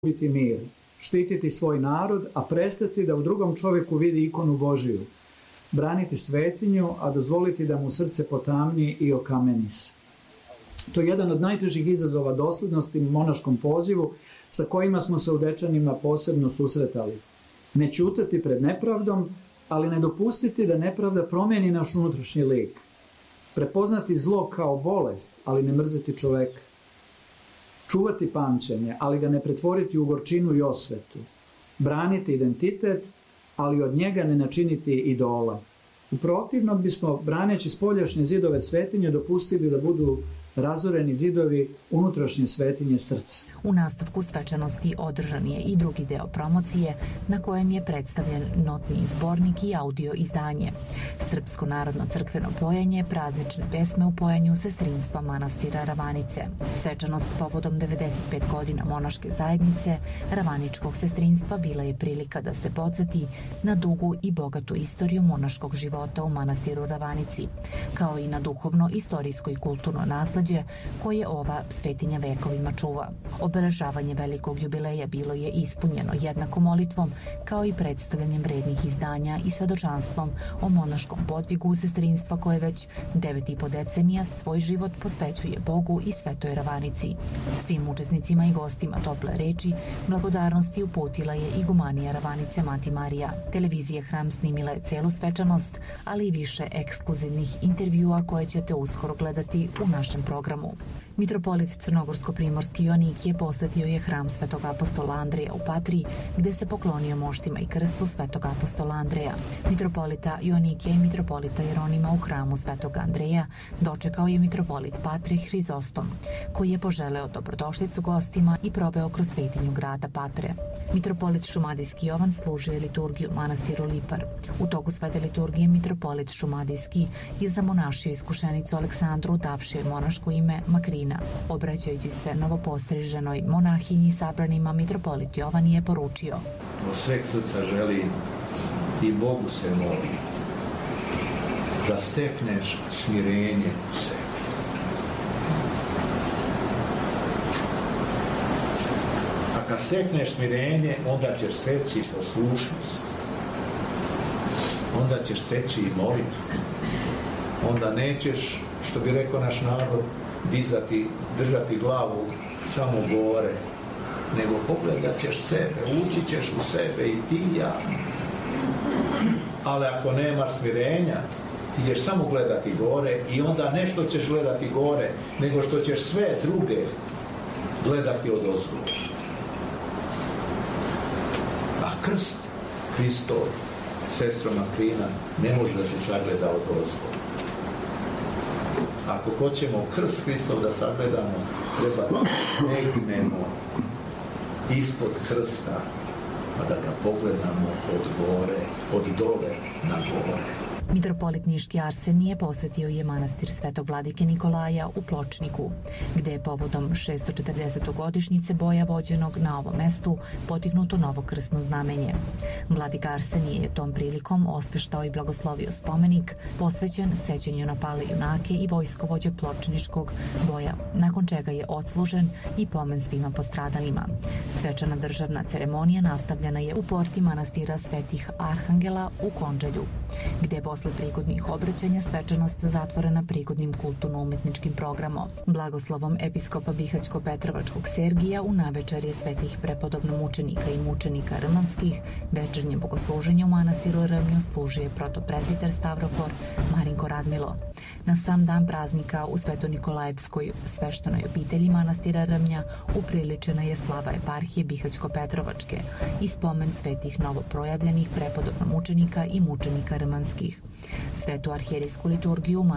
biti mir, štititi svoj narod, a prestati da u drugom čovjeku vidi ikonu Božiju, braniti svetinju, a dozvoliti da mu srce potamni i okameni se. To je jedan od najtežih izazova doslednosti monaškom pozivu sa kojima smo se u Dečanima posebno susretali. Ne ćutati pred nepravdom, ali ne dopustiti da nepravda promijeni naš unutrašnji lik. Prepoznati zlo kao bolest, ali ne mrzeti čoveka. Čuvati pamćenje, ali ga ne pretvoriti u gorčinu i osvetu. Braniti identitet, ali od njega ne načiniti idola. U protivnom bismo, braneći spoljašnje zidove svetinje, dopustili da budu razoreni zidovi unutrašnje svetinje srca. U nastavku svečanosti održan je i drugi deo promocije na kojem je predstavljen notni zbornik i audio izdanje. Srpsko narodno crkveno pojenje, praznične pesme u pojenju sestrinstva manastira Ravanice. Svečanost povodom 95 godina monaške zajednice Ravaničkog sestrinstva bila je prilika da se podsjeti na dugu i bogatu istoriju monaškog života u manastiru Ravanici, kao i na duhovno, istorijsko i kulturno nasleđe koje ova svetinja vekovima čuva. Obeležavanje velikog jubileja bilo je ispunjeno jednako molitvom kao i predstavljanjem vrednih izdanja i svedočanstvom o monaškom podvigu sestrinstva koje već 9,5 decenija svoj život posvećuje Bogu i Svetoj Ravanici. Svim učesnicima i gostima tople reči blagodarnosti uputila je igumanija Ravanice Mati Marija. Televizija Hram snimila je celu svečanost, ali i više ekskluzivnih intervjua koje ćete uskoro gledati u našem programu. Mitropolit Crnogorsko-primorski Joanikije posjetio je hram Svetog apostola Andreja u Patriji, gde se poklonio moštima i krstu Svetog apostola Andreja. Mitropolita Joanikija i mitropolita Jeronima u hramu Svetog Andreja dočekao je mitropolit Patrij Hrizostom, koji je poželeo dobrodošlicu gostima i proveo kroz svetinju grada Patre. Mitropolit Šumadijski Jovan služio je liturgiju manastiru Lipar. U toku svete liturgije mitropolit Šumadijski je zamonašio iskušenicu Aleksandru davši joj monaško ime Makrina. Obraćajući se novopostriženoj monahinji sabranima, mitropolit Jovan je poručio: od sveg srca želim i Bogu se molim da stekneš smirenje u sebi. A kad stekneš smirenje, onda ćeš steći poslušnost, onda ćeš steći i molitvu, onda nećeš, što bi rekao naš narod, držati glavu samo gore, nego pogledat ćeš sebe, ući ćeš u sebe i ti i ja. Ali ako nemaš smirenja, ti ćeš samo gledati gore i onda ne što ćeš gledati gore, nego što ćeš sve druge gledati od ozgo. A krst Hristov, sestro Makrina, ne može da se sagleda od ozgo. Ako hoćemo krst Hristov da sagledamo, treba da negnemo ispod krsta, a da ga pogledamo od gore, od dole na gore. Mitropolit Niški Arsenije posjetio je manastir Svetog vladike Nikolaja u Pločniku, gde je povodom 640. godišnjice boja vođenog na ovom mestu podignuto novo krstno znamenje. Vladika Arsenije je tom prilikom osveštao i blagoslovio spomenik posvećen sećanju na pale junake i vojskovođe Pločničkog boja, nakon čega je odslužen i pomen svima postradalima. Svečana državna ceremonija nastavljena je u porti manastira Svetih Arhangela u Konđelju, gde je posle prigodnih obraćanja svečanost zatvorena prigodnim kulturno-umetničkim programom. Blagoslovom episkopa Bihać-Petrovačkog Sergija u navečerje svetih prepodobno mučenika i mučenika rmanskih večernje bogosluženje u manastiru Rmnju služio je protoprezviter Stavrofor Marinko Radmilo. Na sam dan praznika u Sveto-Nikolajevskoj sveštenoj obitelji manastira Rmnja upriličena je slava eparhije Bihać-Petrovačke i spomen svetih novoprojavljenih prepodobno mučenika i mučenika rmanskih. Svetu arhijerijsku liturgiju